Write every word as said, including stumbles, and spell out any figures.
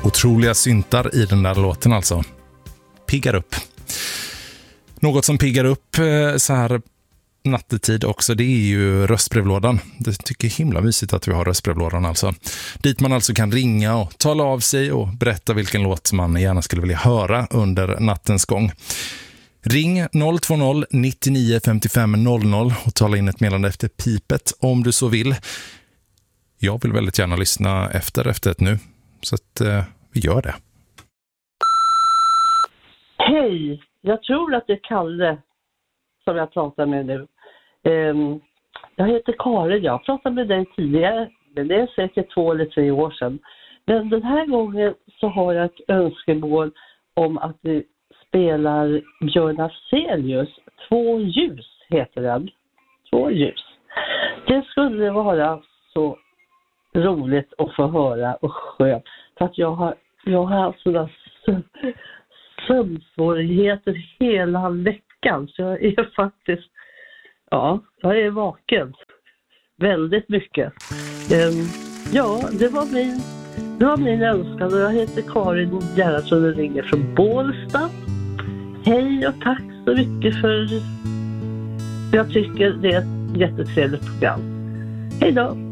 Otroliga syntar i den där låten alltså. Piggar upp. Något som piggar upp så här nattetid också, det är ju röstbrevlådan. Det tycker jag är himla mysigt att vi har röstbrevlådan alltså. Dit man alltså kan ringa och tala av sig och berätta vilken låt man gärna skulle vilja höra under nattens gång. Ring noll två noll nittionio femtiofem noll noll och tala in ett meddelande efter pipet om du så vill. Jag vill väldigt gärna lyssna efter efter ett nu, så att eh, vi gör det. Hej, jag tror att det är Kalle som jag pratar med nu. Um, jag heter Karin, jag pratade med dig tidigare, men det är säkert två eller tre år sedan. Men den här gången så har jag ett önskemål om att vi spelar Björn Afzelius. Två ljus heter den. Två ljus. Det skulle vara så roligt att få höra och skönt. För att jag har, jag har haft sådana sömnsvårigheter hela veckan. Så jag är faktiskt, ja, jag är vaken. Väldigt mycket. Um, ja, det var min, det var min önskan. Och jag heter Karin Gerhardsson och ringer från Bålsta. Hej och tack så mycket för, jag tycker det är ett jättetrevligt program. Hej då!